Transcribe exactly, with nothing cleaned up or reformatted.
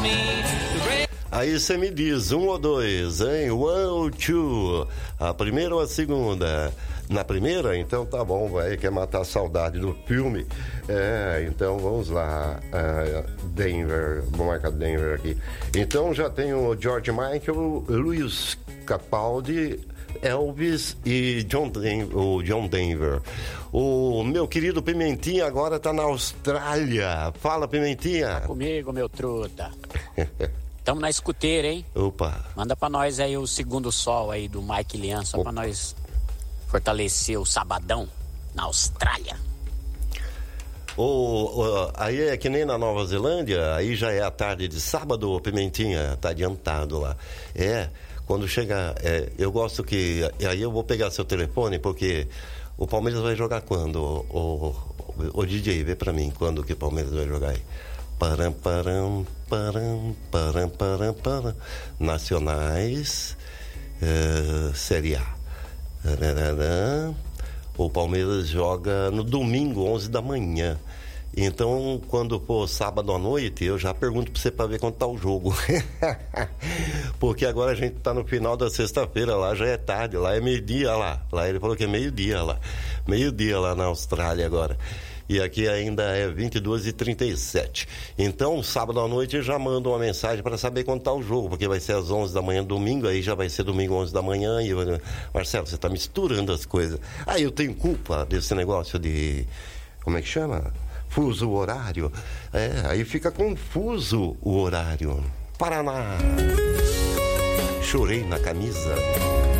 Aí você me diz, um ou dois, hein? One ou two? A primeira ou a segunda? Na primeira? Então tá bom, vai, quer matar a saudade do filme. É, então vamos lá. Uh, Denver, vou marcar Denver aqui. Então já tem o George Michael, Luiz Capaldi, Elvis e John Den- o John Denver. O meu querido Pimentinha agora tá na Austrália. Fala, Pimentinha. Tá comigo, meu truta. Tamo na escuteira, hein? Opa. Manda pra nós aí o segundo sol aí do Mike Lian, só Opa. Pra nós fortalecer o sabadão na Austrália. O, o, aí é que nem na Nova Zelândia, aí já é a tarde de sábado, Pimentinha, tá adiantado lá. É, quando chega, é, eu gosto que, aí eu vou pegar seu telefone, porque o Palmeiras vai jogar quando? O, o, o D J, vê pra mim, quando que o Palmeiras vai jogar aí? Param, param, param, param, param, param. Nacionais, uh, Série A. O Palmeiras joga no domingo, onze da manhã. Então, quando for sábado à noite, eu já pergunto pra você pra ver quanto tá o jogo. Porque agora a gente tá no final da sexta-feira, lá já é tarde, lá é meio-dia lá. Lá ele falou que é meio-dia lá. Meio-dia lá na Austrália agora. E aqui ainda é vinte e duas e trinta e sete. Então, sábado à noite eu já mando uma mensagem para saber quando tá o jogo, porque vai ser às onze da manhã, domingo, aí já vai ser domingo, onze da manhã. E eu... Marcelo, você tá misturando as coisas. Aí eu tenho culpa desse negócio de... Como é que chama? Fuso horário. É, aí fica confuso o horário. Paraná. Chorei na camisa.